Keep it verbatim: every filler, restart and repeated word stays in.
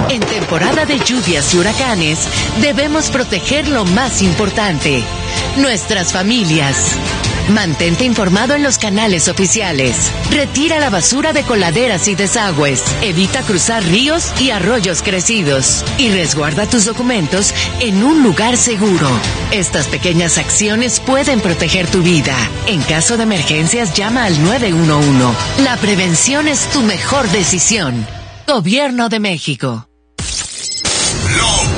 En temporada de lluvias y huracanes, debemos proteger lo más importante, nuestras familias. Mantente informado en los canales oficiales. Retira la basura de coladeras y desagües. Evita cruzar ríos y arroyos crecidos. Y resguarda tus documentos en un lugar seguro. Estas pequeñas acciones pueden proteger tu vida. En caso de emergencias, llama al nueve uno uno. La prevención es tu mejor decisión. Gobierno de México.